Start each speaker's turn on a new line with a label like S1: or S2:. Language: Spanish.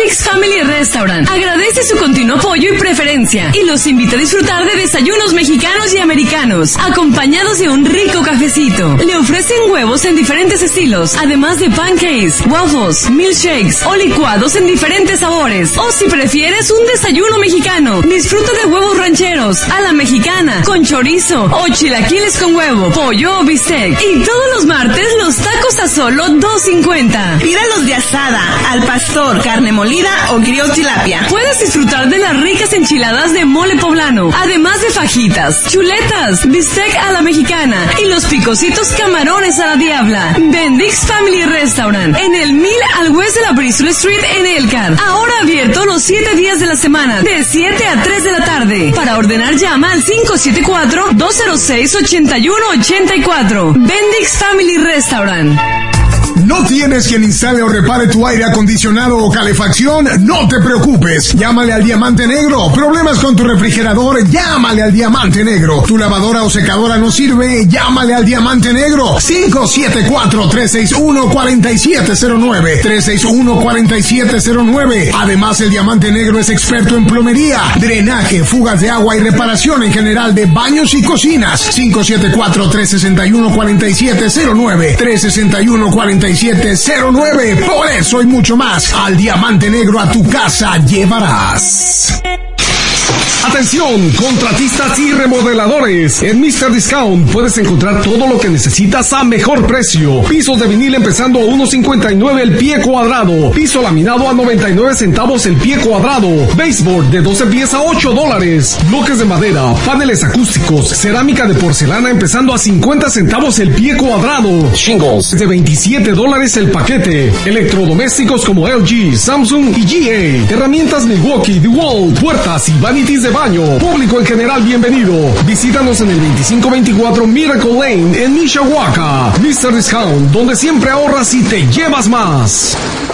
S1: Bendix Family Restaurant agradece su continuo apoyo y preferencia y los invita a disfrutar de desayunos mexicanos y americanos, acompañados de un rico cafecito. Le ofrecen huevos en diferentes estilos, además de pancakes, waffles, milkshakes o licuados en diferentes sabores. O si prefieres un desayuno mexicano, disfruta de huevos rancheros, a la mexicana, con chorizo o chilaquiles con huevo, pollo o bistec. Y todos los martes los tacos a solo $2.50.
S2: Pídalos de asada, al pastor, carne molida o grill tilapia.
S1: Puedes disfrutar de las ricas enchiladas de mole poblano, además de fajitas, chuletas, bistec a la mexicana y los picositos camarones a la diabla. Bendix Family Restaurant, en el 1000 al West de la Bristol Street en Elkhart. Ahora abierto los 7 días de la semana, de 7 a 3 de la tarde. Para ordenar llama al 574-206-8184. Bendix Family Restaurant.
S3: ¿No tienes quien instale o repare tu aire acondicionado o calefacción? No te preocupes. Llámale al Diamante Negro. ¿Problemas con tu refrigerador? Llámale al Diamante Negro. ¿Tu lavadora o secadora no sirve? Llámale al Diamante Negro. 574-361-4709. 361-4709. Además, el Diamante Negro es experto en plomería, drenaje, fugas de agua y reparación en general de baños y cocinas. 574-361-4709. 361-4709. Por eso y mucho más, al Diamante Negro a tu casa llevarás.
S4: Atención, contratistas y remodeladores. En Mr. Discount puedes encontrar todo lo que necesitas a mejor precio. Pisos de vinil empezando a $1.59 el pie cuadrado. Piso laminado a 99 centavos el pie cuadrado. Baseboard de 12 pies a $8. Bloques de madera, paneles acústicos, cerámica de porcelana empezando a 50 centavos el pie cuadrado. Shingles de $27 el paquete. Electrodomésticos como LG, Samsung y GA. Herramientas Milwaukee, DeWalt, puertas y vanities de baño. Público en general, bienvenido. Visítanos en el 2524 Miracle Lane en Mishawaka. Mr. Discount, donde siempre ahorras y te llevas más.